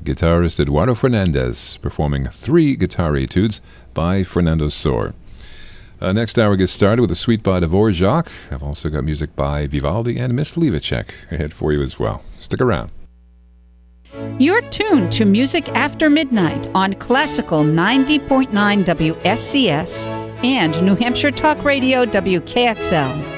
guitarist Eduardo Fernandez, performing 3 guitar etudes by Fernando Sor. Next hour gets started with a suite by Dvorak. I've also got music by Vivaldi and Miss Livacek ahead for you as well. Stick around. You're tuned to Music After Midnight on Classical 90.9 WSCS and New Hampshire Talk Radio WKXL.